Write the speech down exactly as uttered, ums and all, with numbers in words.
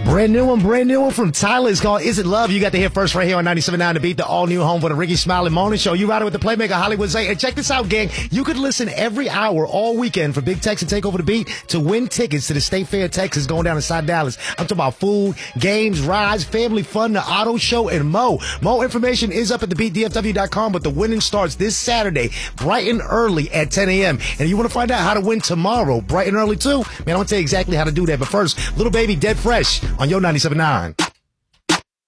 Brand new one, brand new one from Tyler. It's called Is It Love? You got to hear first right here on ninety-seven point nine to beat the all-new home for the Ricky Smiley Morning Show. You riding with the Playmaker Hollywood Zay. And check this out, gang. You could listen every hour all weekend for Big Tex and Take Over the Beat to win tickets to the State Fair, Texas, going down inside Dallas. I'm talking about food, games, rides, family fun, the auto show, and more. More information is up at the beat d f w dot com, but the winning starts this Saturday, bright and early at ten a.m. And you want to find out how to win tomorrow, bright and early too? Man, I'm going to tell you exactly how to do that. But first, Little Baby, Dead Fresh on your ninety-seven point nine.